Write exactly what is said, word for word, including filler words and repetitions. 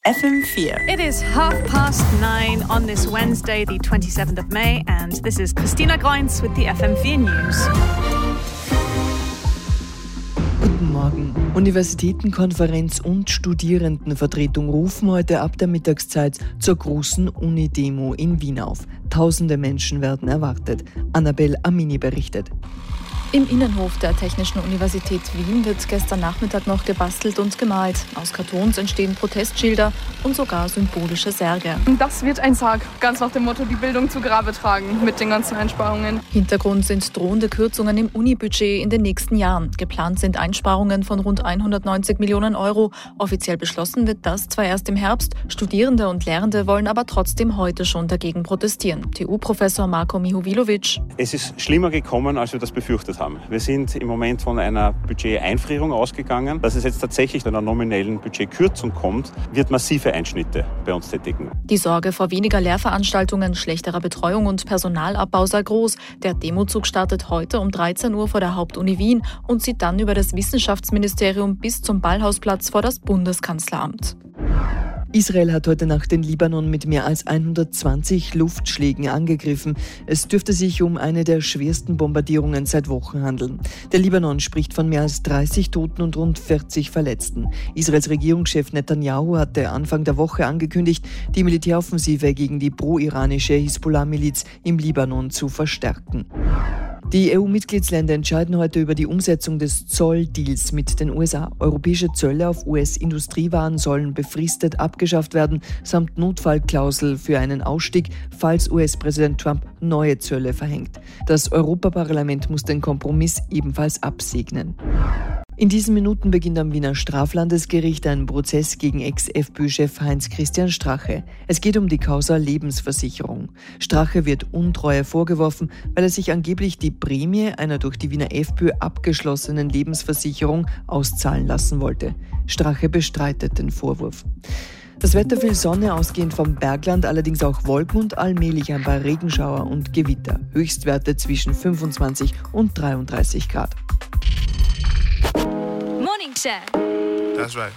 F M four. It is half past nine on this Wednesday, the twenty-seventh of May, and this is Christina Groinz with the F M four News. Guten Morgen. Universitätenkonferenz und Studierendenvertretung rufen heute ab der Mittagszeit zur großen Uni-Demo in Wien auf. Tausende Menschen werden erwartet. Annabel Amini berichtet. Im Innenhof der Technischen Universität Wien wird gestern Nachmittag noch gebastelt und gemalt. Aus Kartons entstehen Protestschilder und sogar symbolische Särge. Das wird ein Sarg, ganz nach dem Motto, die Bildung zu Grabe tragen, mit den ganzen Einsparungen. Hintergrund sind drohende Kürzungen im Uni-Budget in den nächsten Jahren. Geplant sind Einsparungen von rund hundertneunzig Millionen Euro. Offiziell beschlossen wird das zwar erst im Herbst. Studierende und Lehrende wollen aber trotzdem heute schon dagegen protestieren. T U-Professor Marko Mihovilovic. Es ist schlimmer gekommen, als wir das befürchtet haben. Wir sind im Moment von einer Budgeteinfrierung ausgegangen. Dass es jetzt tatsächlich zu einer nominellen Budgetkürzung kommt, wird massive Einschnitte bei uns tätigen. Die Sorge vor weniger Lehrveranstaltungen, schlechterer Betreuung und Personalabbau sei groß. Der Demozug startet heute um dreizehn Uhr vor der Hauptuni Wien und zieht dann über das Wissenschaftsministerium bis zum Ballhausplatz vor das Bundeskanzleramt. Israel hat heute Nacht den Libanon mit mehr als hundertzwanzig Luftschlägen angegriffen. Es dürfte sich um eine der schwersten Bombardierungen seit Wochen handeln. Der Libanon spricht von mehr als dreißig Toten und rund vierzig Verletzten. Israels Regierungschef Netanyahu hatte Anfang der Woche angekündigt, die Militäroffensive gegen die pro-iranische Hisbollah-Miliz im Libanon zu verstärken. Die E U-Mitgliedsländer entscheiden heute über die Umsetzung des Zolldeals mit den U S A. Europäische Zölle auf U S-Industriewaren sollen befristet abgeschafft werden, samt Notfallklausel für einen Ausstieg, falls U S-Präsident Trump neue Zölle verhängt. Das Europaparlament muss den Kompromiss ebenfalls absegnen. In diesen Minuten beginnt am Wiener Straflandesgericht ein Prozess gegen Ex-FPÖ-Chef Heinz-Christian Strache. Es geht um die Causa Lebensversicherung. Strache wird Untreue vorgeworfen, weil er sich angeblich die Prämie einer durch die Wiener FPÖ abgeschlossenen Lebensversicherung auszahlen lassen wollte. Strache bestreitet den Vorwurf. Das Wetter: viel Sonne, ausgehend vom Bergland, allerdings auch Wolken und allmählich ein paar Regenschauer und Gewitter. Höchstwerte zwischen fünfundzwanzig und dreiunddreißig Grad. Morning Chat. That's right.